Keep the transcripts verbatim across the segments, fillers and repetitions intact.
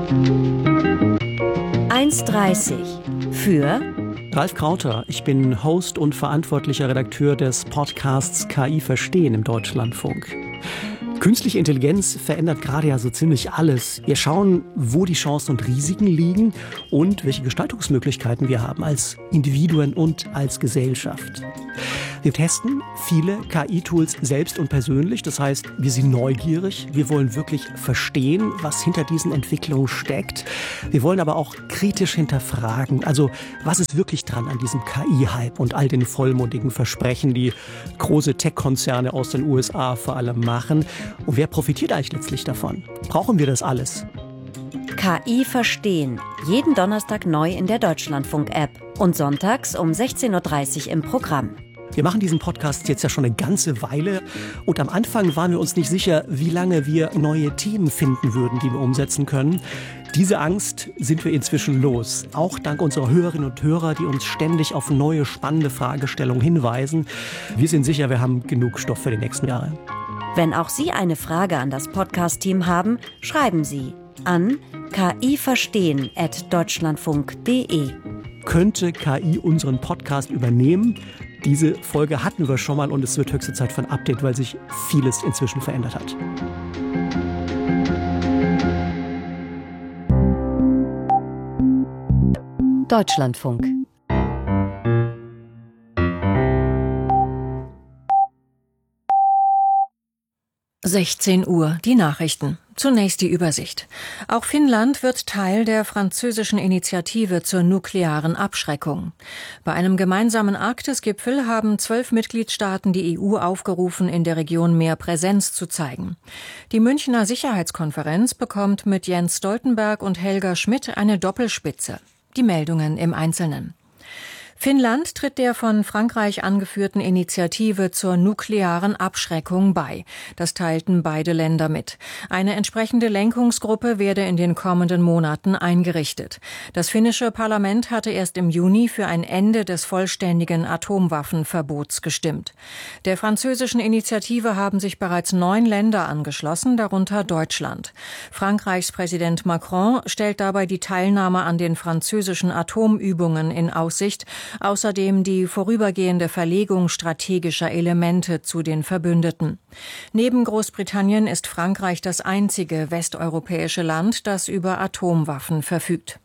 eins dreißig für Ralf Krauter, ich bin Host und verantwortlicher Redakteur des Podcasts K I Verstehen im Deutschlandfunk. Künstliche Intelligenz verändert gerade ja so ziemlich alles. Wir schauen, wo die Chancen und Risiken liegen und welche Gestaltungsmöglichkeiten wir haben als Individuen und als Gesellschaft. Wir testen viele K I-Tools selbst und persönlich. Das heißt, wir sind neugierig. Wir wollen wirklich verstehen, was hinter diesen Entwicklungen steckt. Wir wollen aber auch kritisch hinterfragen. Also, was ist wirklich dran an diesem K I-Hype und all den vollmundigen Versprechen, die große Tech-Konzerne aus den U S A vor allem machen? Und wer profitiert eigentlich letztlich davon? Brauchen wir das alles? K I Verstehen. Jeden Donnerstag neu in der Deutschlandfunk-App und sonntags um sechzehn Uhr dreißig im Programm. Wir machen diesen Podcast jetzt ja schon eine ganze Weile und am Anfang waren wir uns nicht sicher, wie lange wir neue Themen finden würden, die wir umsetzen können. Diese Angst sind wir inzwischen los, auch dank unserer Hörerinnen und Hörer, die uns ständig auf neue, spannende Fragestellungen hinweisen. Wir sind sicher, wir haben genug Stoff für die nächsten Jahre. Wenn auch Sie eine Frage an das Podcast-Team haben, schreiben Sie an kiverstehen at deutschlandfunk punkt de. Könnte K I unseren Podcast übernehmen? Diese Folge hatten wir schon mal und es wird höchste Zeit für ein Update, weil sich vieles inzwischen verändert hat. Deutschlandfunk. sechzehn Uhr, die Nachrichten. Zunächst die Übersicht. Auch Finnland wird Teil der französischen Initiative zur nuklearen Abschreckung. Bei einem gemeinsamen Arktis-Gipfel haben zwölf Mitgliedstaaten die E U aufgerufen, in der Region mehr Präsenz zu zeigen. Die Münchner Sicherheitskonferenz bekommt mit Jens Stoltenberg und Helga Schmidt eine Doppelspitze. Die Meldungen im Einzelnen. Finnland tritt der von Frankreich angeführten Initiative zur nuklearen Abschreckung bei. Das teilten beide Länder mit. Eine entsprechende Lenkungsgruppe werde in den kommenden Monaten eingerichtet. Das finnische Parlament hatte erst im Juni für ein Ende des vollständigen Atomwaffenverbots gestimmt. Der französischen Initiative haben sich bereits neun Länder angeschlossen, darunter Deutschland. Frankreichs Präsident Macron stellt dabei die Teilnahme an den französischen Atomübungen in Aussicht, außerdem die vorübergehende Verlegung strategischer Elemente zu den Verbündeten. Neben Großbritannien ist Frankreich das einzige westeuropäische Land, das über Atomwaffen verfügt.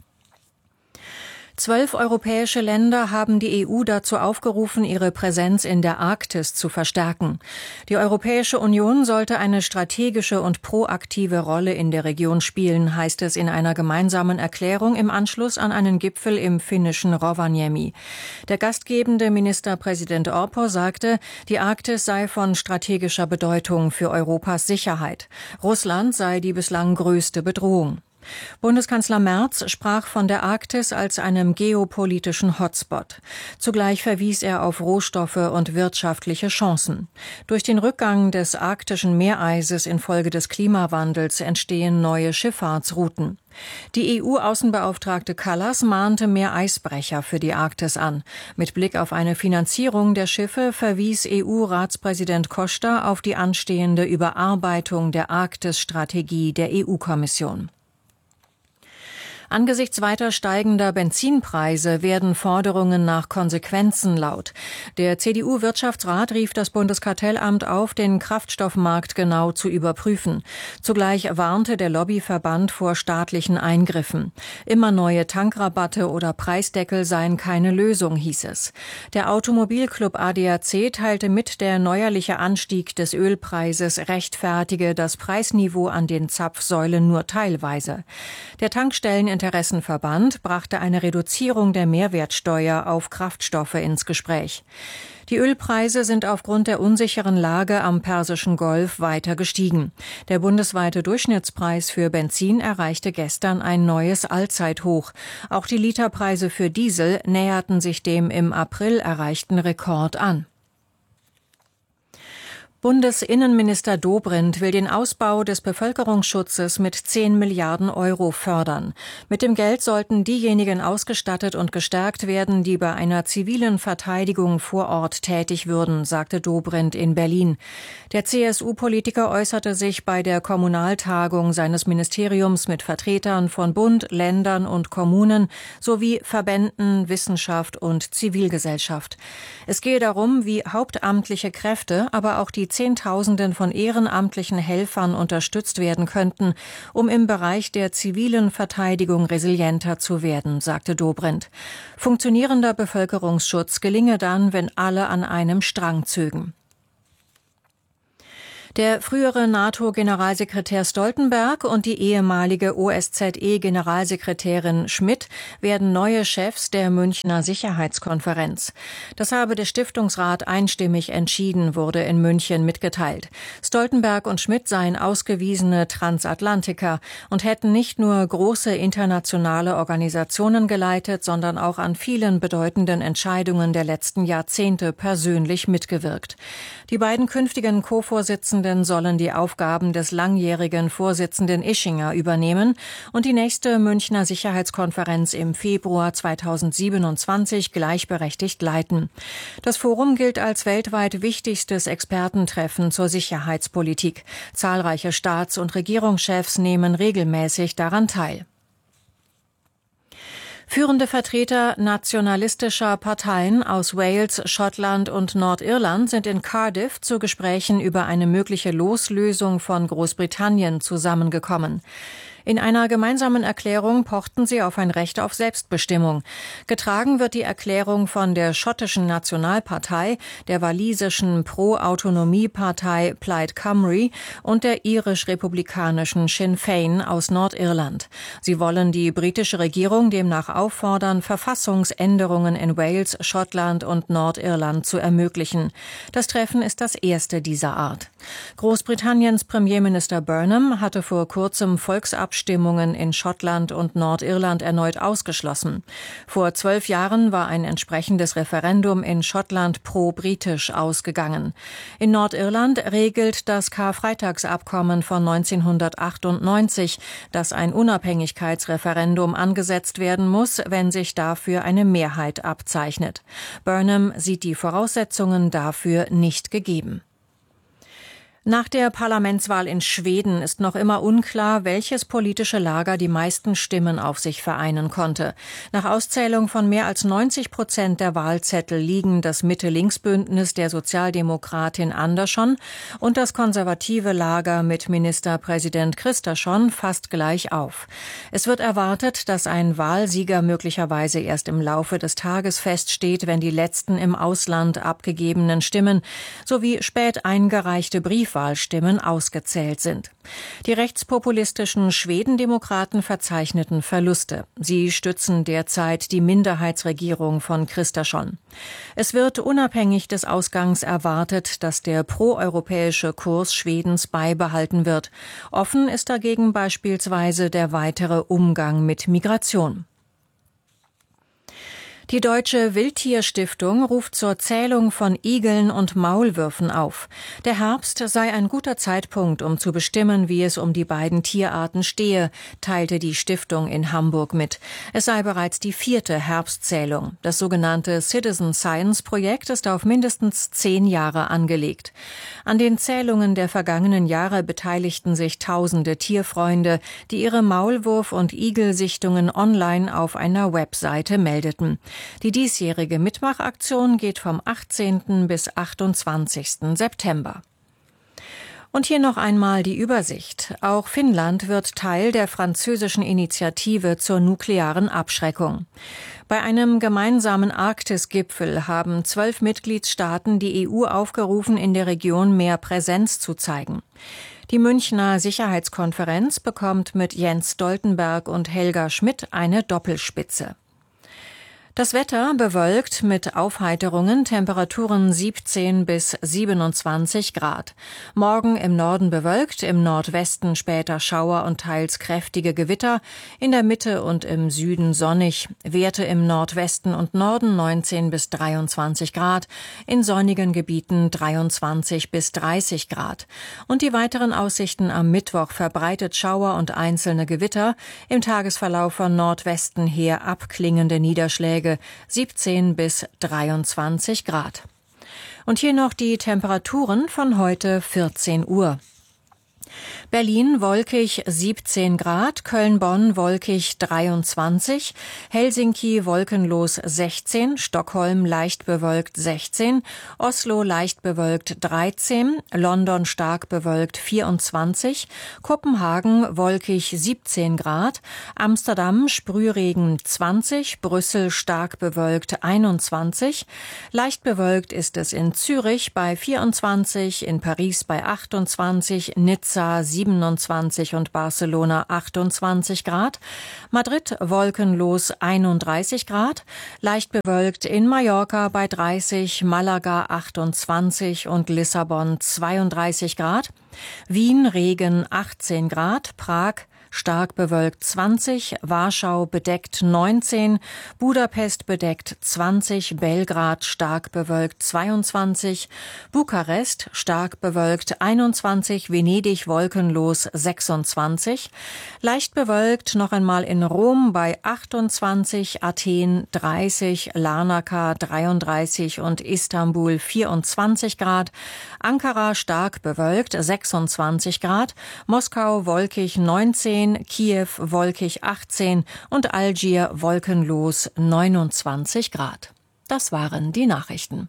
Zwölf europäische Länder haben die E U dazu aufgerufen, ihre Präsenz in der Arktis zu verstärken. Die Europäische Union sollte eine strategische und proaktive Rolle in der Region spielen, heißt es in einer gemeinsamen Erklärung im Anschluss an einen Gipfel im finnischen Rovaniemi. Der gastgebende Ministerpräsident Orpo sagte, die Arktis sei von strategischer Bedeutung für Europas Sicherheit. Russland sei die bislang größte Bedrohung. Bundeskanzler Merz sprach von der Arktis als einem geopolitischen Hotspot. Zugleich verwies er auf Rohstoffe und wirtschaftliche Chancen. Durch den Rückgang des arktischen Meereises infolge des Klimawandels entstehen neue Schifffahrtsrouten. Die E U-Außenbeauftragte Kallas mahnte mehr Eisbrecher für die Arktis an. Mit Blick auf eine Finanzierung der Schiffe verwies E U-Ratspräsident Costa auf die anstehende Überarbeitung der Arktis-Strategie der E U-Kommission. Angesichts weiter steigender Benzinpreise werden Forderungen nach Konsequenzen laut. Der C D U-Wirtschaftsrat rief das Bundeskartellamt auf, den Kraftstoffmarkt genau zu überprüfen. Zugleich warnte der Lobbyverband vor staatlichen Eingriffen. Immer neue Tankrabatte oder Preisdeckel seien keine Lösung, hieß es. Der Automobilclub A D A C teilte mit, der neuerliche Anstieg des Ölpreises rechtfertige das Preisniveau an den Zapfsäulen nur teilweise. Der Tankstellen Interessenverband brachte eine Reduzierung der Mehrwertsteuer auf Kraftstoffe ins Gespräch. Die Ölpreise sind aufgrund der unsicheren Lage am Persischen Golf weiter gestiegen. Der bundesweite Durchschnittspreis für Benzin erreichte gestern ein neues Allzeithoch. Auch die Literpreise für Diesel näherten sich dem im April erreichten Rekord an. Bundesinnenminister Dobrindt will den Ausbau des Bevölkerungsschutzes mit zehn Milliarden Euro fördern. Mit dem Geld sollten diejenigen ausgestattet und gestärkt werden, die bei einer zivilen Verteidigung vor Ort tätig würden, sagte Dobrindt in Berlin. Der C S U-Politiker äußerte sich bei der Kommunaltagung seines Ministeriums mit Vertretern von Bund, Ländern und Kommunen sowie Verbänden, Wissenschaft und Zivilgesellschaft. Es gehe darum, wie hauptamtliche Kräfte, aber auch die Zehntausenden von ehrenamtlichen Helfern unterstützt werden könnten, um im Bereich der zivilen Verteidigung resilienter zu werden, sagte Dobrindt. Funktionierender Bevölkerungsschutz gelinge dann, wenn alle an einem Strang zögen. Der frühere NATO-Generalsekretär Stoltenberg und die ehemalige O S Z E-Generalsekretärin Schmidt werden neue Chefs der Münchner Sicherheitskonferenz. Das habe der Stiftungsrat einstimmig entschieden, wurde in München mitgeteilt. Stoltenberg und Schmidt seien ausgewiesene Transatlantiker und hätten nicht nur große internationale Organisationen geleitet, sondern auch an vielen bedeutenden Entscheidungen der letzten Jahrzehnte persönlich mitgewirkt. Die beiden künftigen Co-Vorsitzenden sollen die Aufgaben des langjährigen Vorsitzenden Ischinger übernehmen und die nächste Münchner Sicherheitskonferenz im Februar zweitausendsiebenundzwanzig gleichberechtigt leiten. Das Forum gilt als weltweit wichtigstes Expertentreffen zur Sicherheitspolitik. Zahlreiche Staats- und Regierungschefs nehmen regelmäßig daran teil. Führende Vertreter nationalistischer Parteien aus Wales, Schottland und Nordirland sind in Cardiff zu Gesprächen über eine mögliche Loslösung von Großbritannien zusammengekommen. In einer gemeinsamen Erklärung pochten sie auf ein Recht auf Selbstbestimmung. Getragen wird die Erklärung von der schottischen Nationalpartei, der walisischen Pro-Autonomie-Partei Plaid Cymru und der irisch-republikanischen Sinn Féin aus Nordirland. Sie wollen die britische Regierung demnach auffordern, Verfassungsänderungen in Wales, Schottland und Nordirland zu ermöglichen. Das Treffen ist das erste dieser Art. Großbritanniens Premierminister Burnham hatte vor kurzem Volksabstimmungen Abstimmungen in Schottland und Nordirland erneut ausgeschlossen. Vor zwölf Jahren war ein entsprechendes Referendum in Schottland pro-britisch ausgegangen. In Nordirland regelt das Karfreitagsabkommen von neunzehnhundertachtundneunzig, dass ein Unabhängigkeitsreferendum angesetzt werden muss, wenn sich dafür eine Mehrheit abzeichnet. Burnham sieht die Voraussetzungen dafür nicht gegeben. Nach der Parlamentswahl in Schweden ist noch immer unklar, welches politische Lager die meisten Stimmen auf sich vereinen konnte. Nach Auszählung von mehr als neunzig Prozent der Wahlzettel liegen das Mitte-Links-Bündnis der Sozialdemokratin Andersson und das konservative Lager mit Ministerpräsident Kristersson fast gleich auf. Es wird erwartet, dass ein Wahlsieger möglicherweise erst im Laufe des Tages feststeht, wenn die letzten im Ausland abgegebenen Stimmen sowie spät eingereichte Briefwahlstimmen Wahlstimmen ausgezählt sind. Die rechtspopulistischen Schwedendemokraten verzeichneten Verluste. Sie stützen derzeit die Minderheitsregierung von Kristersson. Es wird unabhängig des Ausgangs erwartet, dass der proeuropäische Kurs Schwedens beibehalten wird. Offen ist dagegen beispielsweise der weitere Umgang mit Migration. Die Deutsche Wildtierstiftung ruft zur Zählung von Igeln und Maulwürfen auf. Der Herbst sei ein guter Zeitpunkt, um zu bestimmen, wie es um die beiden Tierarten stehe, teilte die Stiftung in Hamburg mit. Es sei bereits die vierte Herbstzählung. Das sogenannte Citizen Science Projekt ist auf mindestens zehn Jahre angelegt. An den Zählungen der vergangenen Jahre beteiligten sich tausende Tierfreunde, die ihre Maulwurf- und Igelsichtungen online auf einer Webseite meldeten. Die diesjährige Mitmachaktion geht vom achtzehnten bis achtundzwanzigsten September. Und hier noch einmal die Übersicht. Auch Finnland wird Teil der französischen Initiative zur nuklearen Abschreckung. Bei einem gemeinsamen Arktis-Gipfel haben zwölf Mitgliedstaaten die E U aufgerufen, in der Region mehr Präsenz zu zeigen. Die Münchner Sicherheitskonferenz bekommt mit Jens Stoltenberg und Helga Schmidt eine Doppelspitze. Das Wetter bewölkt mit Aufheiterungen, Temperaturen siebzehn bis siebenundzwanzig Grad. Morgen im Norden bewölkt, im Nordwesten später Schauer und teils kräftige Gewitter, in der Mitte und im Süden sonnig. Werte im Nordwesten und Norden neunzehn bis dreiundzwanzig Grad, in sonnigen Gebieten dreiundzwanzig bis dreißig Grad. Und die weiteren Aussichten am Mittwoch: verbreitet Schauer und einzelne Gewitter, im Tagesverlauf von Nordwesten her abklingende Niederschläge, siebzehn bis dreiundzwanzig Grad. Und hier noch die Temperaturen von heute vierzehn Uhr. Berlin wolkig siebzehn Grad, Köln-Bonn wolkig dreiundzwanzig, Helsinki wolkenlos sechzehn, Stockholm leicht bewölkt sechzehn, Oslo leicht bewölkt dreizehn, London stark bewölkt vierundzwanzig, Kopenhagen wolkig siebzehn Grad, Amsterdam Sprühregen zwanzig, Brüssel stark bewölkt einundzwanzig, leicht bewölkt ist es in Zürich bei vierundzwanzig, in Paris bei achtundzwanzig, Nizza siebenundzwanzig und Barcelona achtundzwanzig Grad, Madrid wolkenlos einunddreißig Grad, leicht bewölkt in Mallorca bei dreißig, Malaga achtundzwanzig und Lissabon zweiunddreißig Grad, Wien Regen achtzehn Grad, Prag stark bewölkt zwanzig, Warschau bedeckt neunzehn, Budapest bedeckt zwanzig, Belgrad stark bewölkt zweiundzwanzig, Bukarest stark bewölkt einundzwanzig, Venedig wolkenlos sechsundzwanzig, leicht bewölkt noch einmal in Rom bei achtundzwanzig, Athen dreißig, Larnaca dreiunddreißig und Istanbul vierundzwanzig Grad, Ankara stark bewölkt sechsundzwanzig Grad, Moskau wolkig neunzehn, Kiew wolkig achtzehn und Algier wolkenlos neunundzwanzig Grad. Das waren die Nachrichten.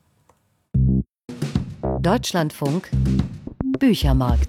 Deutschlandfunk Büchermarkt.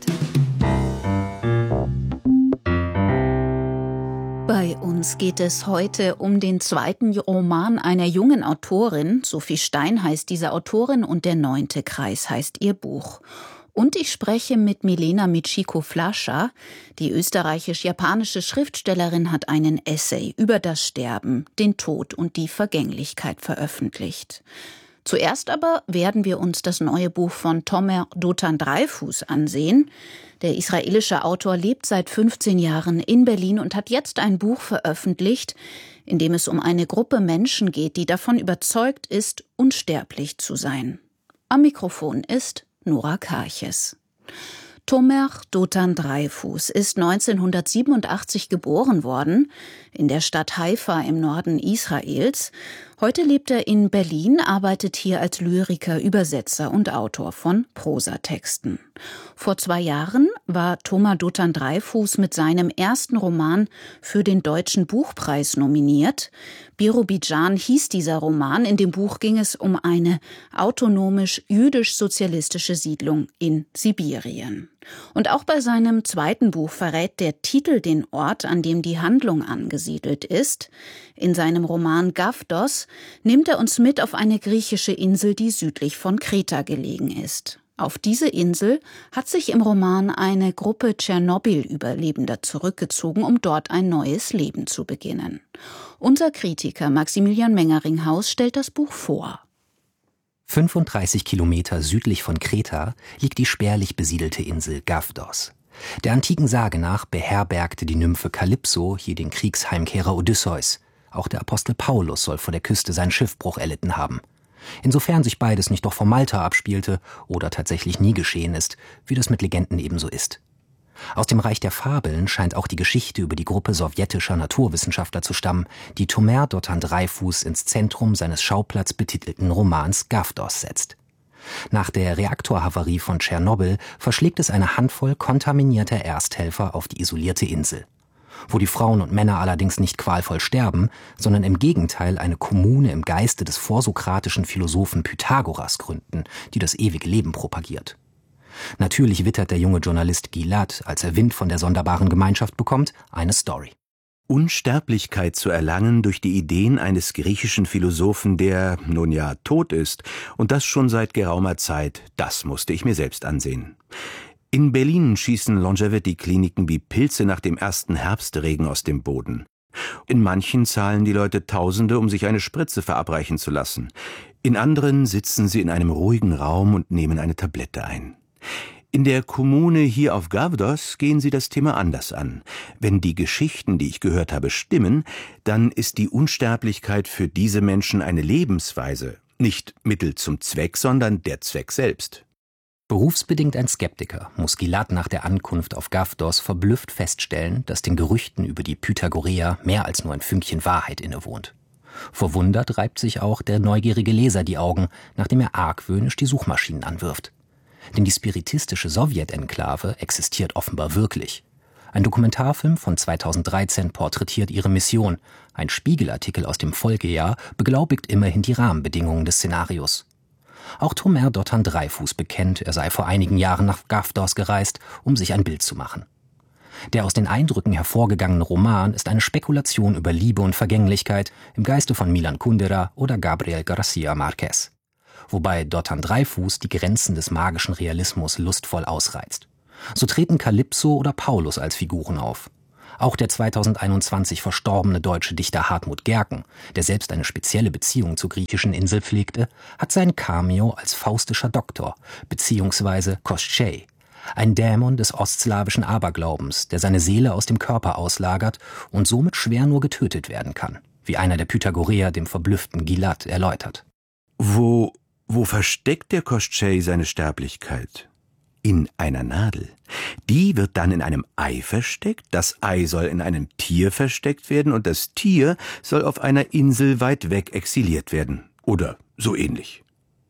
Bei uns geht es heute um den zweiten Roman einer jungen Autorin. Sophie Stein heißt diese Autorin und Der neunte Kreis heißt ihr Buch. Und ich spreche mit Milena Michiko-Flascha. Die österreichisch-japanische Schriftstellerin hat einen Essay über das Sterben, den Tod und die Vergänglichkeit veröffentlicht. Zuerst aber werden wir uns das neue Buch von Tomer Dotan Dreyfus ansehen. Der israelische Autor lebt seit fünfzehn Jahren in Berlin und hat jetzt ein Buch veröffentlicht, in dem es um eine Gruppe Menschen geht, die davon überzeugt ist, unsterblich zu sein. Am Mikrofon ist Nora Karches. Tomer Dotan Dreyfus ist neunzehnhundertsiebenundachtzig geboren worden, in der Stadt Haifa im Norden Israels. Heute lebt er in Berlin, arbeitet hier als Lyriker, Übersetzer und Autor von Prosatexten. Vor zwei Jahren war Tomer Dotan Dreyfus mit seinem ersten Roman für den Deutschen Buchpreis nominiert. Birobidschan hieß dieser Roman. In dem Buch ging es um eine autonomisch-jüdisch-sozialistische Siedlung in Sibirien. Und auch bei seinem zweiten Buch verrät der Titel den Ort, an dem die Handlung angesiedelt ist. In seinem Roman Gavdos nimmt er uns mit auf eine griechische Insel, die südlich von Kreta gelegen ist. Auf diese Insel hat sich im Roman eine Gruppe Tschernobyl-Überlebender zurückgezogen, um dort ein neues Leben zu beginnen. Unser Kritiker Maximilian Mengeringhaus stellt das Buch vor. fünfunddreißig Kilometer südlich von Kreta liegt die spärlich besiedelte Insel Gavdos. Der antiken Sage nach beherbergte die Nymphe Kalypso hier den Kriegsheimkehrer Odysseus. Auch der Apostel Paulus soll vor der Küste seinen Schiffbruch erlitten haben. Insofern sich beides nicht doch vor Malta abspielte oder tatsächlich nie geschehen ist, wie das mit Legenden ebenso ist. Aus dem Reich der Fabeln scheint auch die Geschichte über die Gruppe sowjetischer Naturwissenschaftler zu stammen, die Tomer Dotan Dreyfus ins Zentrum seines schauplatzbetitelten Romans Gavdos setzt. Nach der Reaktorhavarie von Tschernobyl verschlägt es eine Handvoll kontaminierter Ersthelfer auf die isolierte Insel. Wo die Frauen und Männer allerdings nicht qualvoll sterben, sondern im Gegenteil eine Kommune im Geiste des vorsokratischen Philosophen Pythagoras gründen, die das ewige Leben propagiert. Natürlich wittert der junge Journalist Gilad, als er Wind von der sonderbaren Gemeinschaft bekommt, eine Story. Unsterblichkeit zu erlangen durch die Ideen eines griechischen Philosophen, der, nun ja, tot ist, und das schon seit geraumer Zeit, das musste ich mir selbst ansehen. In Berlin schießen Longevity-Kliniken wie Pilze nach dem ersten Herbstregen aus dem Boden. In manchen zahlen die Leute Tausende, um sich eine Spritze verabreichen zu lassen. In anderen sitzen sie in einem ruhigen Raum und nehmen eine Tablette ein. In der Kommune hier auf Gavdos gehen sie das Thema anders an. Wenn die Geschichten, die ich gehört habe, stimmen, dann ist die Unsterblichkeit für diese Menschen eine Lebensweise. Nicht Mittel zum Zweck, sondern der Zweck selbst. Berufsbedingt ein Skeptiker muss Gilad nach der Ankunft auf Gavdos verblüfft feststellen, dass den Gerüchten über die Pythagoreer mehr als nur ein Fünkchen Wahrheit innewohnt. Verwundert reibt sich auch der neugierige Leser die Augen, nachdem er argwöhnisch die Suchmaschinen anwirft. Denn die spiritistische Sowjet-Enklave existiert offenbar wirklich. Ein Dokumentarfilm von zweitausenddreizehn porträtiert ihre Mission. Ein Spiegelartikel aus dem Folgejahr beglaubigt immerhin die Rahmenbedingungen des Szenarios. Auch Tomer Dotan Dreifuß bekennt, er sei vor einigen Jahren nach Gavdos gereist, um sich ein Bild zu machen. Der aus den Eindrücken hervorgegangene Roman ist eine Spekulation über Liebe und Vergänglichkeit im Geiste von Milan Kundera oder Gabriel García Márquez. Wobei Dotan Dreifuß die Grenzen des magischen Realismus lustvoll ausreizt. So treten Kalypso oder Paulus als Figuren auf. Auch der zweitausendeinundzwanzig verstorbene deutsche Dichter Hartmut Gerken, der selbst eine spezielle Beziehung zur griechischen Insel pflegte, hat sein Cameo als faustischer Doktor bzw. Koschei, ein Dämon des ostslawischen Aberglaubens, der seine Seele aus dem Körper auslagert und somit schwer nur getötet werden kann, wie einer der Pythagoreer dem verblüfften Gilad erläutert. Wo, wo versteckt der Koschei seine Sterblichkeit? In einer Nadel. Die wird dann in einem Ei versteckt, das Ei soll in einem Tier versteckt werden und das Tier soll auf einer Insel weit weg exiliert werden. Oder so ähnlich.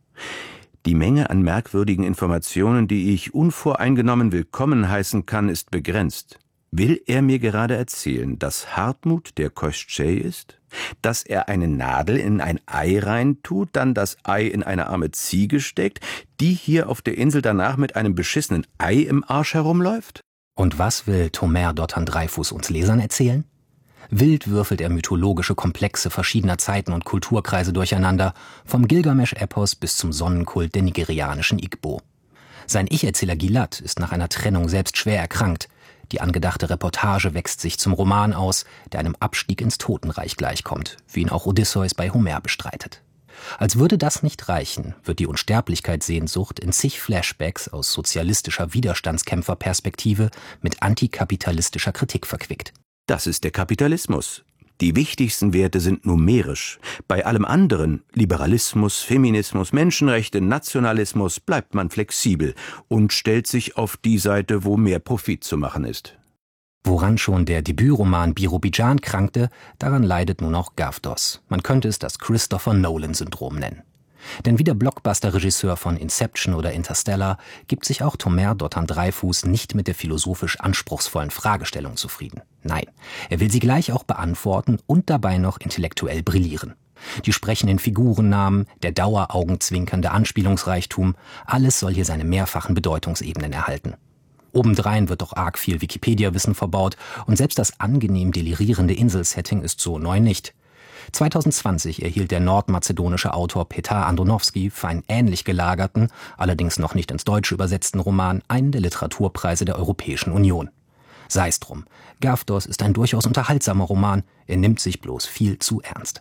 Die Menge an merkwürdigen Informationen, die ich unvoreingenommen willkommen heißen kann, ist begrenzt. Will er mir gerade erzählen, dass Hartmut der Koschei ist? Dass er eine Nadel in ein Ei reintut, dann das Ei in eine arme Ziege steckt, die hier auf der Insel danach mit einem beschissenen Ei im Arsch herumläuft? Und was will Tomer Dotan Dreifuß uns Lesern erzählen? Wild würfelt er mythologische Komplexe verschiedener Zeiten und Kulturkreise durcheinander, vom Gilgamesch-Epos bis zum Sonnenkult der nigerianischen Igbo. Sein Ich-Erzähler Gilad ist nach einer Trennung selbst schwer erkrankt. Die angedachte Reportage wächst sich zum Roman aus, der einem Abstieg ins Totenreich gleichkommt, wie ihn auch Odysseus bei Homer bestreitet. Als würde das nicht reichen, wird die Unsterblichkeitssehnsucht in zig Flashbacks aus sozialistischer Widerstandskämpferperspektive mit antikapitalistischer Kritik verquickt. Das ist der Kapitalismus. Die wichtigsten Werte sind numerisch. Bei allem anderen, Liberalismus, Feminismus, Menschenrechte, Nationalismus, bleibt man flexibel und stellt sich auf die Seite, wo mehr Profit zu machen ist. Woran schon der Debütroman Birobidjan krankte, daran leidet nun auch Gavdos. Man könnte es das Christopher Nolan-Syndrom nennen. Denn wie der Blockbuster-Regisseur von Inception oder Interstellar gibt sich auch Tomer Dotan Dreifuß nicht mit der philosophisch anspruchsvollen Fragestellung zufrieden. Nein, er will sie gleich auch beantworten und dabei noch intellektuell brillieren. Die sprechenden Figurennamen, der daueraugenzwinkernde Anspielungsreichtum, alles soll hier seine mehrfachen Bedeutungsebenen erhalten. Obendrein wird doch arg viel Wikipedia-Wissen verbaut und selbst das angenehm delirierende Inselsetting ist so neu nicht. zweitausendzwanzig erhielt der nordmazedonische Autor Petar Andonovski für einen ähnlich gelagerten, allerdings noch nicht ins Deutsche übersetzten Roman einen der Literaturpreise der Europäischen Union. Sei's drum, Gavdos ist ein durchaus unterhaltsamer Roman, er nimmt sich bloß viel zu ernst.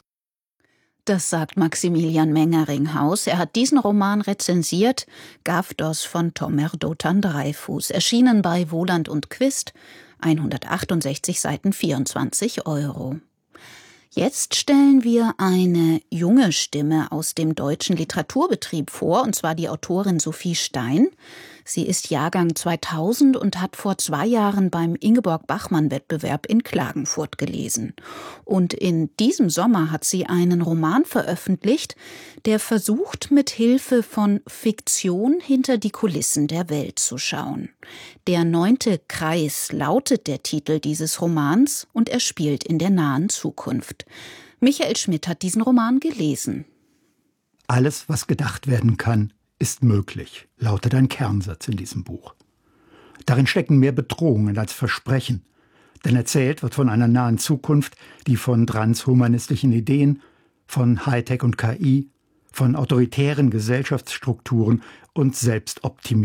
Das sagt Maximilian Mengeringhaus. Er hat diesen Roman rezensiert, Gavdos von Tomer Dotan Dreifuß, erschienen bei Wohland und Quist, hundertachtundsechzig Seiten, vierundzwanzig Euro. Jetzt stellen wir eine junge Stimme aus dem deutschen Literaturbetrieb vor, und zwar die Autorin Sophie Stein. Sie ist Jahrgang zweitausend und hat vor zwei Jahren beim Ingeborg-Bachmann-Wettbewerb in Klagenfurt gelesen. Und in diesem Sommer hat sie einen Roman veröffentlicht, der versucht, mit Hilfe von Fiktion hinter die Kulissen der Welt zu schauen. Der neunte Kreis lautet der Titel dieses Romans und er spielt in der nahen Zukunft. Michael Schmidt hat diesen Roman gelesen. Alles, was gedacht werden kann, ist möglich, lautet ein Kernsatz in diesem Buch. Darin stecken mehr Bedrohungen als Versprechen, denn erzählt wird von einer nahen Zukunft, die von transhumanistischen Ideen, von Hightech und K I, von autoritären Gesellschaftsstrukturen und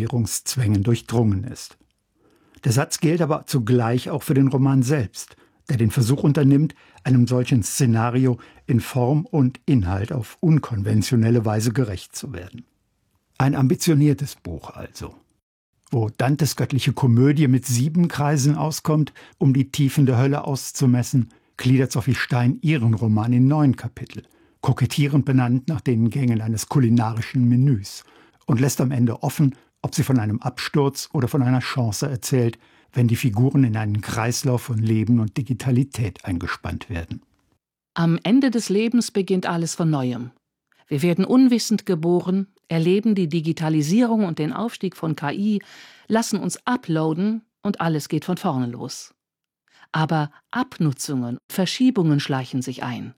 Selbstoptimierungszwängen durchdrungen ist. Der Satz gilt aber zugleich auch für den Roman selbst, der den Versuch unternimmt, einem solchen Szenario in Form und Inhalt auf unkonventionelle Weise gerecht zu werden. Ein ambitioniertes Buch also, wo Dantes göttliche Komödie mit sieben Kreisen auskommt, um die Tiefen der Hölle auszumessen, gliedert Sophie Stein ihren Roman in neun Kapitel, kokettierend benannt nach den Gängen eines kulinarischen Menüs, und lässt am Ende offen, ob sie von einem Absturz oder von einer Chance erzählt, wenn die Figuren in einen Kreislauf von Leben und Digitalität eingespannt werden. Am Ende des Lebens beginnt alles von Neuem. Wir werden unwissend geboren, erleben die Digitalisierung und den Aufstieg von K I, lassen uns uploaden und alles geht von vorne los. Aber Abnutzungen, Verschiebungen schleichen sich ein.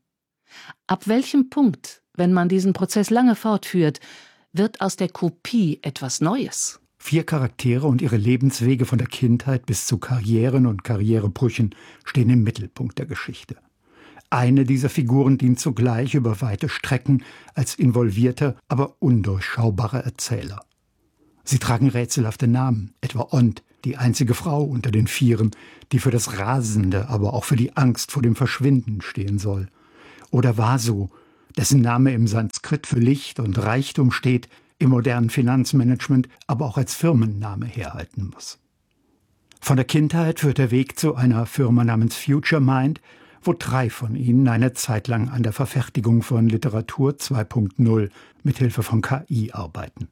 Ab welchem Punkt, wenn man diesen Prozess lange fortführt, wird aus der Kopie etwas Neues? Vier Charaktere und ihre Lebenswege von der Kindheit bis zu Karrieren und Karrierebrüchen stehen im Mittelpunkt der Geschichte. Eine dieser Figuren dient zugleich über weite Strecken als involvierter, aber undurchschaubarer Erzähler. Sie tragen rätselhafte Namen, etwa Ont, die einzige Frau unter den Vieren, die für das Rasende, aber auch für die Angst vor dem Verschwinden stehen soll. Oder Vasu, dessen Name im Sanskrit für Licht und Reichtum steht, im modernen Finanzmanagement aber auch als Firmenname herhalten muss. Von der Kindheit führt der Weg zu einer Firma namens Future Mind, wo drei von ihnen eine Zeit lang an der Verfertigung von Literatur zwei Punkt null mithilfe von K I arbeiten.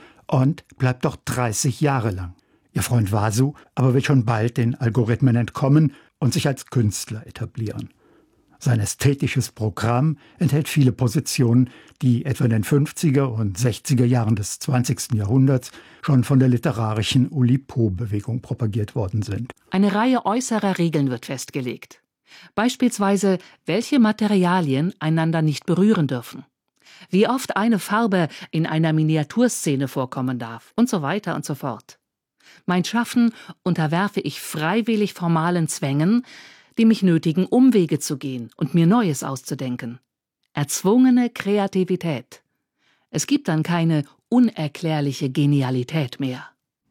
Und bleibt dort dreißig Jahre lang. Ihr Freund Vasu aber will schon bald den Algorithmen entkommen und sich als Künstler etablieren. Sein ästhetisches Programm enthält viele Positionen, die etwa in den fünfziger und sechziger Jahren des zwanzigsten Jahrhunderts schon von der literarischen Oulipo-Bewegung propagiert worden sind. Eine Reihe äußerer Regeln wird festgelegt. Beispielsweise, welche Materialien einander nicht berühren dürfen, wie oft eine Farbe in einer Miniaturszene vorkommen darf und so weiter und so fort. Mein Schaffen unterwerfe ich freiwillig formalen Zwängen, die mich nötigen, Umwege zu gehen und mir Neues auszudenken. Erzwungene Kreativität. Es gibt dann keine unerklärliche Genialität mehr.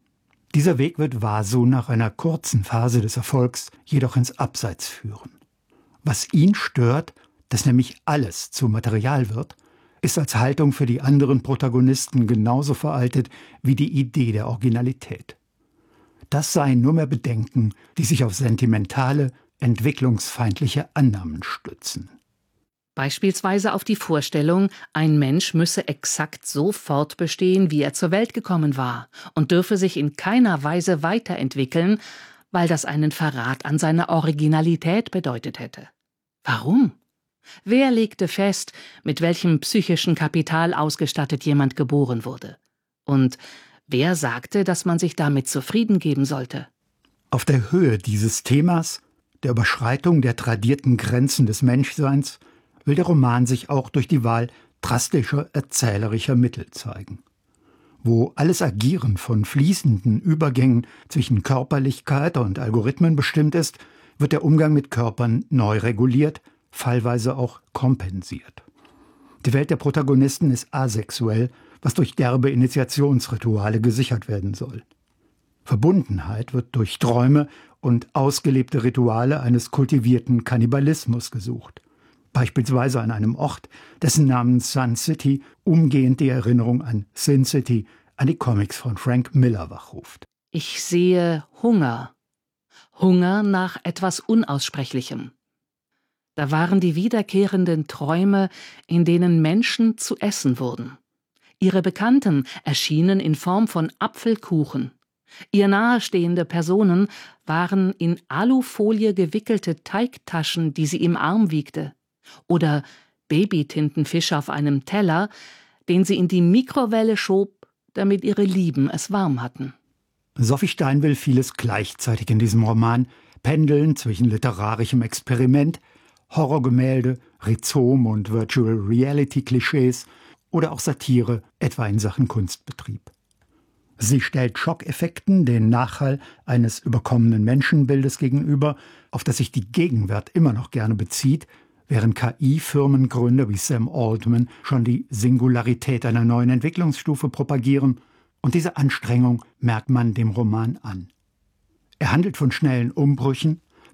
Dieser Weg wird Vasu nach einer kurzen Phase des Erfolgs jedoch ins Abseits führen. Was ihn stört, dass nämlich alles zu Material wird, ist als Haltung für die anderen Protagonisten genauso veraltet wie die Idee der Originalität. Das seien nur mehr Bedenken, die sich auf sentimentale, entwicklungsfeindliche Annahmen stützen. Beispielsweise auf die Vorstellung, ein Mensch müsse exakt so fortbestehen, wie er zur Welt gekommen war und dürfe sich in keiner Weise weiterentwickeln, weil das einen Verrat an seiner Originalität bedeutet hätte. Warum? Wer legte fest, mit welchem psychischen Kapital ausgestattet jemand geboren wurde? Und wer sagte, dass man sich damit zufrieden geben sollte? Auf der Höhe dieses Themas, der Überschreitung der tradierten Grenzen des Menschseins, will der Roman sich auch durch die Wahl drastischer erzählerischer Mittel zeigen. Wo alles Agieren von fließenden Übergängen zwischen Körperlichkeit und Algorithmen bestimmt ist, wird der Umgang mit Körpern neu reguliert, fallweise auch kompensiert. Die Welt der Protagonisten ist asexuell, was durch derbe Initiationsrituale gesichert werden soll. Verbundenheit wird durch Träume und ausgelebte Rituale eines kultivierten Kannibalismus gesucht. Beispielsweise an einem Ort, dessen Namen Sun City umgehend die Erinnerung an Sin City, an die Comics von Frank Miller wachruft. Ich sehe Hunger. Hunger nach etwas Unaussprechlichem. Da waren die wiederkehrenden Träume, in denen Menschen zu essen wurden. Ihre Bekannten erschienen in Form von Apfelkuchen. Ihr nahestehende Personen waren in Alufolie gewickelte Teigtaschen, die sie im Arm wiegte. Oder Babytintenfisch auf einem Teller, den sie in die Mikrowelle schob, damit ihre Lieben es warm hatten. Sophie Stein will vieles gleichzeitig in diesem Roman, pendeln zwischen literarischem Experiment, Horrorgemälde, Rhizom und Virtual Reality Klischees oder auch Satire, etwa in Sachen Kunstbetrieb. Sie stellt Schockeffekten den Nachhall eines überkommenen Menschenbildes gegenüber, auf das sich die Gegenwart immer noch gerne bezieht, während K I-Firmengründer wie Sam Altman schon die Singularität einer neuen Entwicklungsstufe propagieren, und diese Anstrengung merkt man dem Roman an. Er handelt von schnellen Umbrüchen,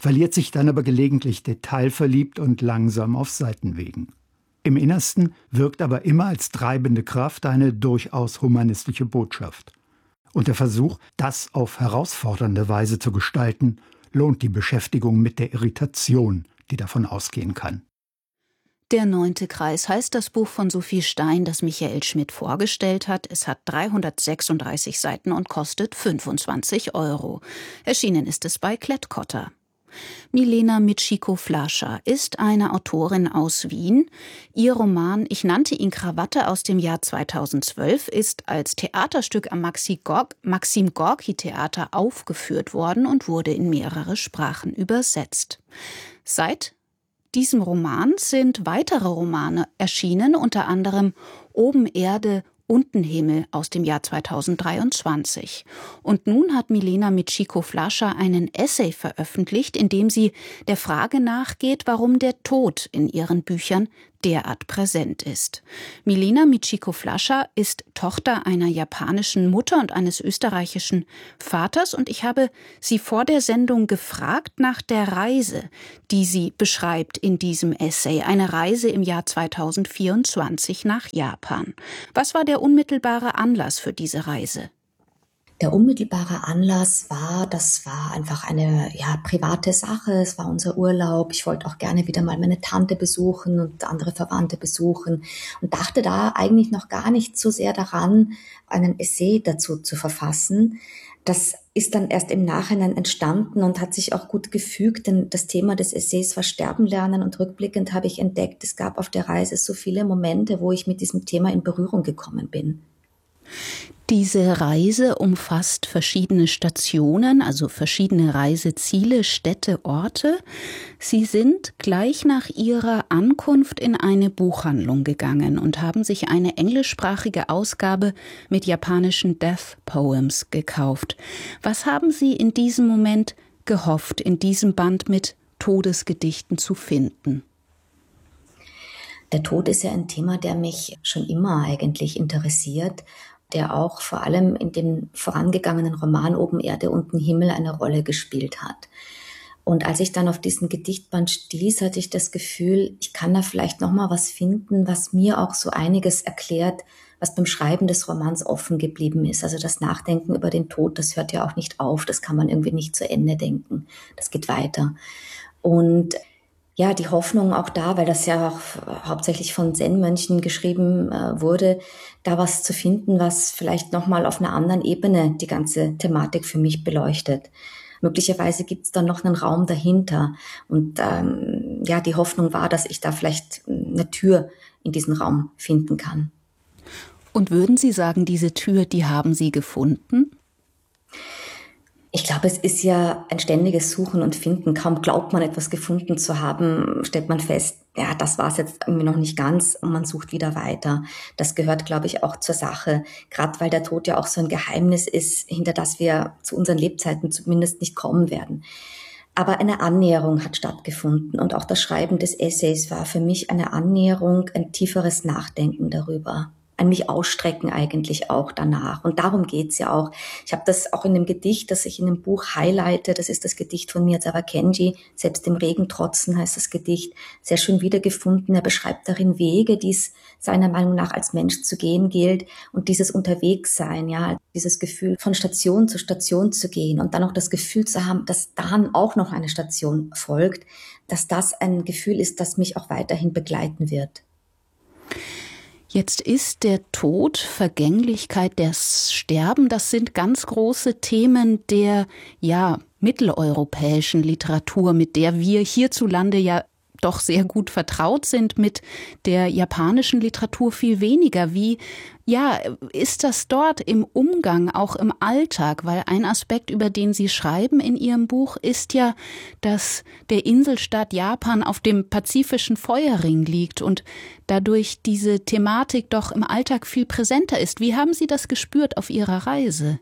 verliert sich dann aber gelegentlich detailverliebt und langsam auf Seitenwegen. Im Innersten wirkt aber immer als treibende Kraft eine durchaus humanistische Botschaft. Und der Versuch, das auf herausfordernde Weise zu gestalten, lohnt die Beschäftigung mit der Irritation, die davon ausgehen kann. Der neunte Kreis heißt das Buch von Sophie Stein, das Michael Schmidt vorgestellt hat. Es hat dreihundertsechsunddreißig Seiten und kostet fünfundzwanzig Euro. Erschienen ist es bei Klett-Cotta. Milena Mitschikow-Flascha ist eine Autorin aus Wien. Ihr Roman »Ich nannte ihn Krawatte« aus dem Jahr zweitausendzwölf ist als Theaterstück am Maxim-Gorki-Theater aufgeführt worden und wurde in mehrere Sprachen übersetzt. Seit diesem Roman sind weitere Romane erschienen, unter anderem »Oben Erde, unten Himmel« aus dem Jahr zweitausenddreiundzwanzig. Und nun hat Milena Mitschikow-Flascha einen Essay veröffentlicht, in dem sie der Frage nachgeht, warum der Tod in ihren Büchern derart präsent ist. Milena Mitschikow-Flascha ist Tochter einer japanischen Mutter und eines österreichischen Vaters, und ich habe sie vor der Sendung gefragt nach der Reise, die sie beschreibt in diesem Essay, eine Reise im Jahr zweitausendvierundzwanzig nach Japan. Was war der unmittelbare Anlass für diese Reise? Der unmittelbare Anlass war, das war einfach eine ja, private Sache, es war unser Urlaub. Ich wollte auch gerne wieder mal meine Tante besuchen und andere Verwandte besuchen und dachte da eigentlich noch gar nicht so sehr daran, einen Essay dazu zu verfassen. Das ist dann erst im Nachhinein entstanden und hat sich auch gut gefügt, denn das Thema des Essays war Sterben lernen, und rückblickend habe ich entdeckt, es gab auf der Reise so viele Momente, wo ich mit diesem Thema in Berührung gekommen bin. Diese Reise umfasst verschiedene Stationen, also verschiedene Reiseziele, Städte, Orte. Sie sind gleich nach ihrer Ankunft in eine Buchhandlung gegangen und haben sich eine englischsprachige Ausgabe mit japanischen Death Poems gekauft. Was haben Sie in diesem Moment gehofft, in diesem Band mit Todesgedichten zu finden? Der Tod ist ja ein Thema, der mich schon immer eigentlich interessiert, der auch vor allem in dem vorangegangenen Roman Oben Erde, unten Himmel eine Rolle gespielt hat. Und als ich dann auf diesen Gedichtband stieß, hatte ich das Gefühl, ich kann da vielleicht noch mal was finden, was mir auch so einiges erklärt, was beim Schreiben des Romans offen geblieben ist. Also das Nachdenken über den Tod, das hört ja auch nicht auf, das kann man irgendwie nicht zu Ende denken. Das geht weiter. Und ja, die Hoffnung auch da, weil das ja auch hauptsächlich von Zen-Mönchen geschrieben äh, wurde, da was zu finden, was vielleicht nochmal auf einer anderen Ebene die ganze Thematik für mich beleuchtet. Möglicherweise gibt es dann noch einen Raum dahinter. Und ähm, ja, die Hoffnung war, dass ich da vielleicht eine Tür in diesen Raum finden kann. Und würden Sie sagen, diese Tür, die haben Sie gefunden? Ich glaube, es ist ja ein ständiges Suchen und Finden. Kaum glaubt man, etwas gefunden zu haben, stellt man fest, ja, das war es jetzt irgendwie noch nicht ganz, und man sucht wieder weiter. Das gehört, glaube ich, auch zur Sache. Gerade weil der Tod ja auch so ein Geheimnis ist, hinter das wir zu unseren Lebzeiten zumindest nicht kommen werden. Aber eine Annäherung hat stattgefunden, und auch das Schreiben des Essays war für mich eine Annäherung, ein tieferes Nachdenken darüber. An mich ausstrecken eigentlich auch danach. Und darum geht's ja auch. Ich habe das auch in dem Gedicht, das ich in dem Buch highlighte, das ist das Gedicht von Miyazawa Kenji, Selbst dem Regen trotzen heißt das Gedicht, sehr schön wiedergefunden. Er beschreibt darin Wege, die es seiner Meinung nach als Mensch zu gehen gilt, und dieses Unterwegssein, ja, dieses Gefühl von Station zu Station zu gehen und dann auch das Gefühl zu haben, dass dann auch noch eine Station folgt, dass das ein Gefühl ist, das mich auch weiterhin begleiten wird. Jetzt ist der Tod, Vergänglichkeit, das Sterben, das sind ganz große Themen der, ja, mitteleuropäischen Literatur, mit der wir hierzulande ja doch sehr gut vertraut sind, mit der japanischen Literatur viel weniger. Wie, ja, ist das dort im Umgang, auch im Alltag? Weil ein Aspekt, über den Sie schreiben in Ihrem Buch, ist ja, dass der Inselstaat Japan auf dem pazifischen Feuerring liegt und dadurch diese Thematik doch im Alltag viel präsenter ist. Wie haben Sie das gespürt auf Ihrer Reise?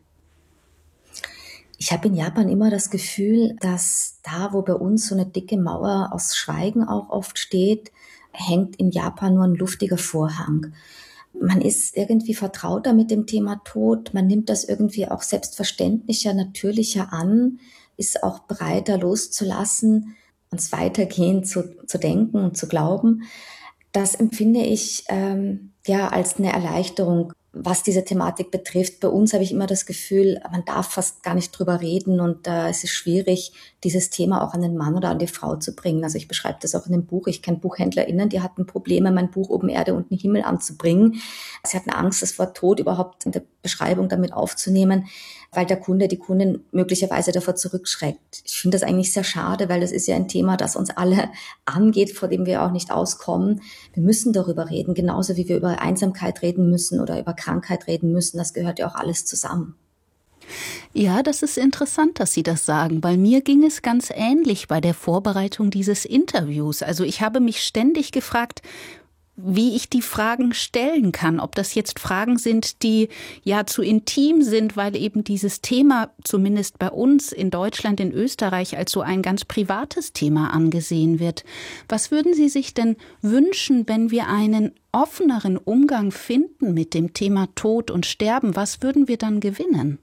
Ich habe in Japan immer das Gefühl, dass da, wo bei uns so eine dicke Mauer aus Schweigen auch oft steht, hängt in Japan nur ein luftiger Vorhang. Man ist irgendwie vertrauter mit dem Thema Tod, man nimmt das irgendwie auch selbstverständlicher, natürlicher an. ist auch bereiter loszulassen, uns weitergehend zu, zu denken und zu glauben. Das empfinde ich ähm, ja als eine Erleichterung, was diese Thematik betrifft. Bei uns habe ich immer das Gefühl, man darf fast gar nicht drüber reden und äh, es ist schwierig, dieses Thema auch an den Mann oder an die Frau zu bringen. Also ich beschreibe das auch in dem Buch. Ich kenne BuchhändlerInnen, die hatten Probleme, mein Buch Oben Erde, unten Himmel anzubringen. Sie hatten Angst, das Wort Tod überhaupt in der Beschreibung damit aufzunehmen, weil der Kunde, die Kundin möglicherweise davor zurückschreckt. Ich finde das eigentlich sehr schade, weil das ist ja ein Thema, das uns alle angeht, vor dem wir auch nicht auskommen. Wir müssen darüber reden, genauso wie wir über Einsamkeit reden müssen oder über Krankheit reden müssen. Das gehört ja auch alles zusammen. Ja, das ist interessant, dass Sie das sagen. Bei mir ging es ganz ähnlich bei der Vorbereitung dieses Interviews. Also ich habe mich ständig gefragt, wie ich die Fragen stellen kann, ob das jetzt Fragen sind, die ja zu intim sind, weil eben dieses Thema zumindest bei uns in Deutschland, in Österreich als so ein ganz privates Thema angesehen wird. Was würden Sie sich denn wünschen, wenn wir einen offeneren Umgang finden mit dem Thema Tod und Sterben? Was würden wir dann gewinnen?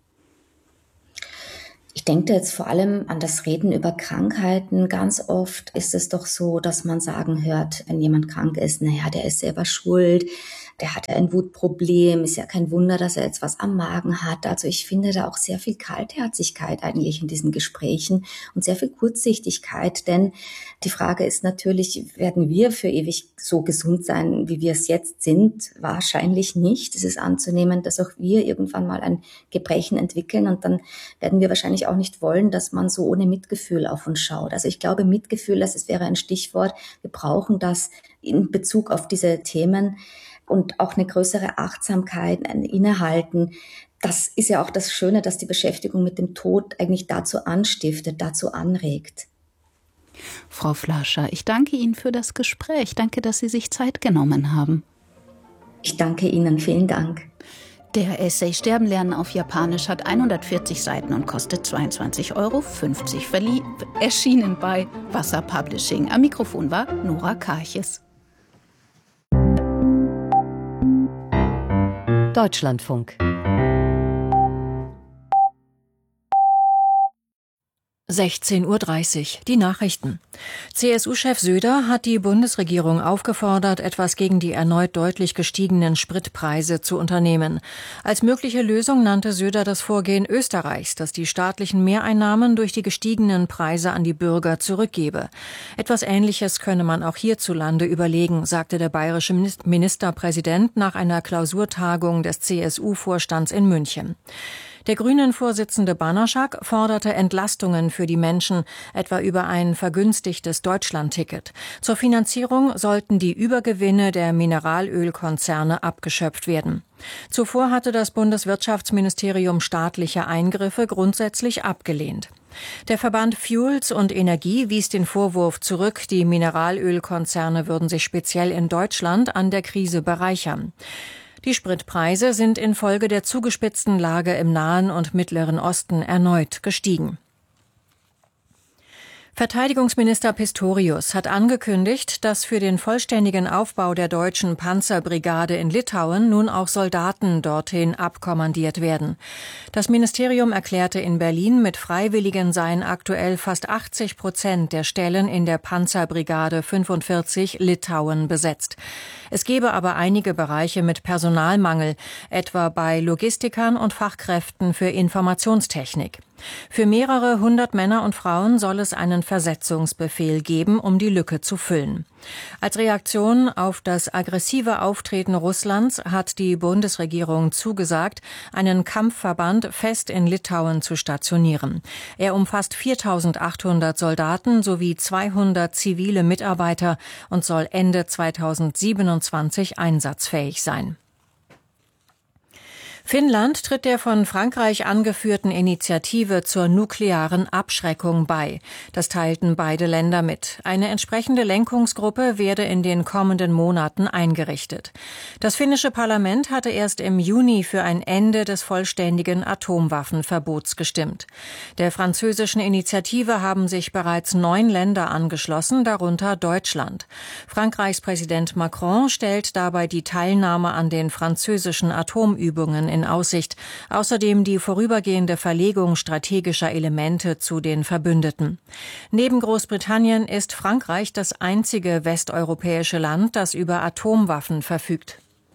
Ich denke jetzt vor allem an das Reden über Krankheiten. Ganz oft ist es doch so, dass man sagen hört, wenn jemand krank ist, naja, der ist selber schuld, der hat ja ein Wutproblem, ist ja kein Wunder, dass er jetzt was am Magen hat. Also ich finde da auch sehr viel Kaltherzigkeit eigentlich in diesen Gesprächen und sehr viel Kurzsichtigkeit, denn die Frage ist natürlich, werden wir für ewig so gesund sein, wie wir es jetzt sind? Wahrscheinlich nicht. Es ist anzunehmen, dass auch wir irgendwann mal ein Gebrechen entwickeln und dann werden wir wahrscheinlich auch nicht wollen, dass man so ohne Mitgefühl auf uns schaut. Also ich glaube, Mitgefühl, das wäre ein Stichwort. Wir brauchen das in Bezug auf diese Themen und auch eine größere Achtsamkeit, ein Innehalten. Das ist ja auch das Schöne, dass die Beschäftigung mit dem Tod eigentlich dazu anstiftet, dazu anregt. Frau Flascher, ich danke Ihnen für das Gespräch. Danke, dass Sie sich Zeit genommen haben. Ich danke Ihnen. Vielen Dank. Der Essay Sterben lernen auf Japanisch hat hundertvierzig Seiten und kostet zweiundzwanzig Euro fünfzig. Verlie- erschienen bei Wasser Publishing. Am Mikrofon war Nora Karches. Deutschlandfunk. sechzehn Uhr dreißig, die Nachrichten. C S U-Chef Söder hat die Bundesregierung aufgefordert, etwas gegen die erneut deutlich gestiegenen Spritpreise zu unternehmen. Als mögliche Lösung nannte Söder das Vorgehen Österreichs, das die staatlichen Mehreinnahmen durch die gestiegenen Preise an die Bürger zurückgebe. Etwas Ähnliches könne man auch hierzulande überlegen, sagte der bayerische Ministerpräsident nach einer Klausurtagung des C S U-Vorstands in München. Der Grünen-Vorsitzende Banaschak forderte Entlastungen für die Menschen, etwa über ein vergünstigtes Deutschlandticket. Zur Finanzierung sollten die Übergewinne der Mineralölkonzerne abgeschöpft werden. Zuvor hatte das Bundeswirtschaftsministerium staatliche Eingriffe grundsätzlich abgelehnt. Der Verband Fuels und Energie wies den Vorwurf zurück, die Mineralölkonzerne würden sich speziell in Deutschland an der Krise bereichern. Die Spritpreise sind infolge der zugespitzten Lage im Nahen und Mittleren Osten erneut gestiegen. Verteidigungsminister Pistorius hat angekündigt, dass für den vollständigen Aufbau der deutschen Panzerbrigade in Litauen nun auch Soldaten dorthin abkommandiert werden. Das Ministerium erklärte in Berlin, mit Freiwilligen seien aktuell fast achtzig Prozent der Stellen in der Panzerbrigade fünfundvierzig Litauen besetzt. Es gebe aber einige Bereiche mit Personalmangel, etwa bei Logistikern und Fachkräften für Informationstechnik. Für mehrere hundert Männer und Frauen soll es einen Versetzungsbefehl geben, um die Lücke zu füllen. Als Reaktion auf das aggressive Auftreten Russlands hat die Bundesregierung zugesagt, einen Kampfverband fest in Litauen zu stationieren. Er umfasst viertausendachthundert Soldaten sowie zweihundert zivile Mitarbeiter und soll Ende zweitausendsiebenundzwanzig einsatzfähig sein. Finnland tritt der von Frankreich angeführten Initiative zur nuklearen Abschreckung bei. Das teilten beide Länder mit. Eine entsprechende Lenkungsgruppe werde in den kommenden Monaten eingerichtet. Das finnische Parlament hatte erst im Juni für ein Ende des vollständigen Atomwaffenverbots gestimmt. Der französischen Initiative haben sich bereits neun Länder angeschlossen, darunter Deutschland. Frankreichs Präsident Macron stellt dabei die Teilnahme an den französischen Atomübungen in Aussicht. Außerdem die vorübergehende Verlegung strategischer Elemente zu den Verbündeten. Neben Großbritannien ist Frankreich das einzige westeuropäische Land, das über Atomwaffen verfügt.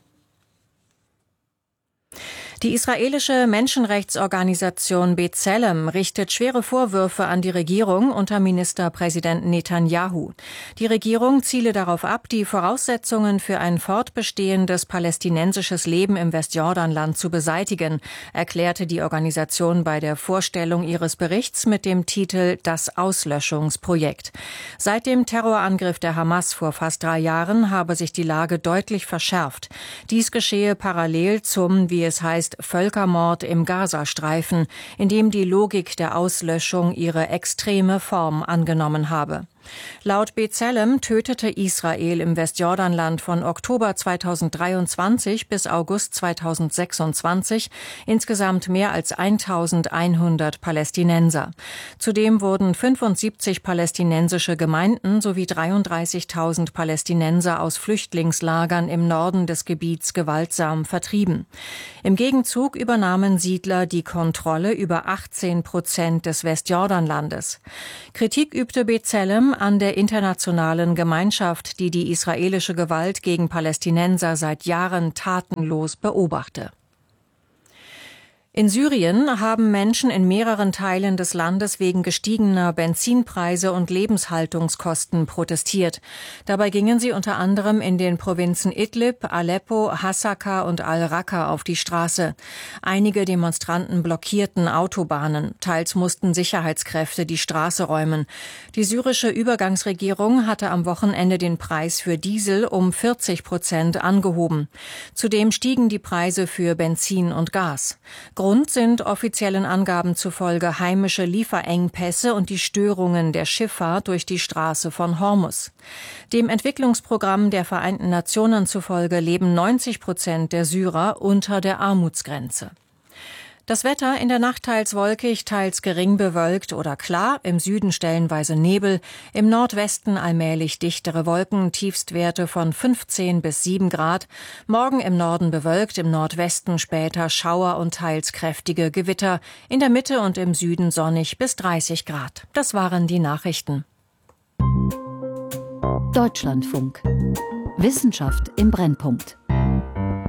Die israelische Menschenrechtsorganisation B'Tselem richtet schwere Vorwürfe an die Regierung unter Ministerpräsident Netanyahu. Die Regierung ziele darauf ab, die Voraussetzungen für ein fortbestehendes palästinensisches Leben im Westjordanland zu beseitigen, erklärte die Organisation bei der Vorstellung ihres Berichts mit dem Titel Das Auslöschungsprojekt. Seit dem Terrorangriff der Hamas vor fast drei Jahren habe sich die Lage deutlich verschärft. Dies geschehe parallel zum, wie es heißt, Völkermord im Gazastreifen, in dem die Logik der Auslöschung ihre extreme Form angenommen habe. Laut B'Tselem tötete Israel im Westjordanland von Oktober zweitausenddreiundzwanzig bis August zweitausendsechsundzwanzig insgesamt mehr als eintausendeinhundert Palästinenser. Zudem wurden fünfundsiebzig palästinensische Gemeinden sowie dreiunddreißigtausend Palästinenser aus Flüchtlingslagern im Norden des Gebiets gewaltsam vertrieben. Im Gegenzug übernahmen Siedler die Kontrolle über achtzehn Prozent des Westjordanlandes. Kritik übte B'Tselem an der internationalen Gemeinschaft, die die israelische Gewalt gegen Palästinenser seit Jahren tatenlos beobachte. In Syrien haben Menschen in mehreren Teilen des Landes wegen gestiegener Benzinpreise und Lebenshaltungskosten protestiert. Dabei gingen sie unter anderem in den Provinzen Idlib, Aleppo, Hasaka und al-Raqqa auf die Straße. Einige Demonstranten blockierten Autobahnen. Teils mussten Sicherheitskräfte die Straße räumen. Die syrische Übergangsregierung hatte am Wochenende den Preis für Diesel um vierzig Prozent angehoben. Zudem stiegen die Preise für Benzin und Gas. Grund sind offiziellen Angaben zufolge heimische Lieferengpässe und die Störungen der Schifffahrt durch die Straße von Hormuz. Dem Entwicklungsprogramm der Vereinten Nationen zufolge leben neunzig Prozent der Syrer unter der Armutsgrenze. Das Wetter in der Nacht teils wolkig, teils gering bewölkt oder klar, im Süden stellenweise Nebel, im Nordwesten allmählich dichtere Wolken, Tiefstwerte von fünfzehn bis sieben Grad, morgen im Norden bewölkt, im Nordwesten später Schauer und teils kräftige Gewitter, in der Mitte und im Süden sonnig bis dreißig Grad. Das waren die Nachrichten. Deutschlandfunk. Wissenschaft im Brennpunkt.